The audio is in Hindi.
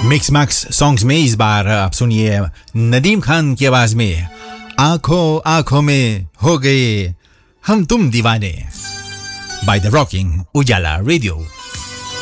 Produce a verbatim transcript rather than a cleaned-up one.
मिक्स मैक्स सॉन्ग्स में इस बार आप सुनिए नदीम खान की आवाज में आंखों आंखों में हो गए हम तुम दीवाने by the rocking Ujala radio.